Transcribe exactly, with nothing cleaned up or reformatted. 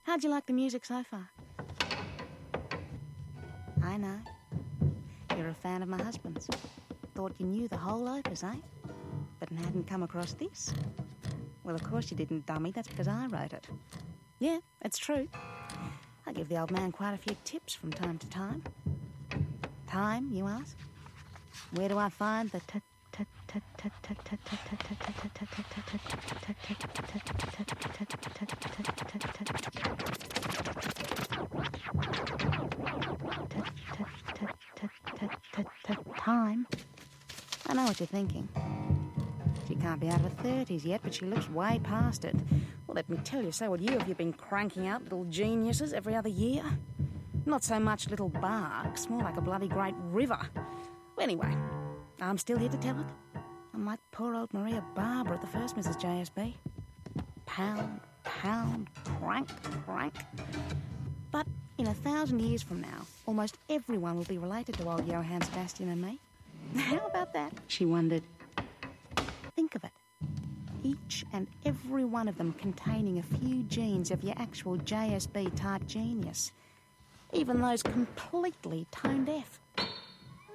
How'd you like the music so far? I know. You're a fan of my husband's. Thought you knew the whole opus, eh? But hadn't come across this. Well, of course you didn't, dummy. That's because I wrote it. Yeah, it's true. I give the old man quite a few tips from time to time. Time, you ask? Where do I find the t t t t t t time? I know what you're thinking. She can't be out of her thirties yet, but she looks way past it. Well, let me tell you, so would you if you've been cranking out little geniuses every other year. Not so much little barks, more like a bloody great river. Anyway, I'm still here to tell it. I'm like poor old Maria Barbara at the first Missus J S B. Pound, pound, crank, crank. But in a thousand years from now, almost everyone will be related to old Johann Sebastian and me. How about that? She wondered. Think of it. Each and every one of them containing a few genes of your actual J S B-type genius. Even those completely tone deaf.